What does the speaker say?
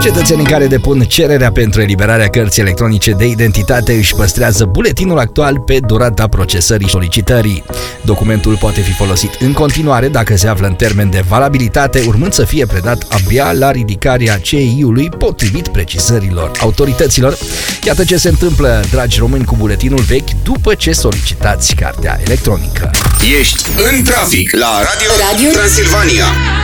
Cetățenii care depun cererea pentru eliberarea cărții electronice de identitate își păstrează buletinul actual pe durata procesării solicitării. Documentul poate fi folosit în continuare dacă se află în termen de valabilitate, urmând să fie predat abia la ridicarea CEI-ului potrivit precizărilor autorităților. Iată ce se întâmplă, dragi români, cu buletinul vechi după ce solicitați cartea electronică. Ești în trafic la Radio Transilvania.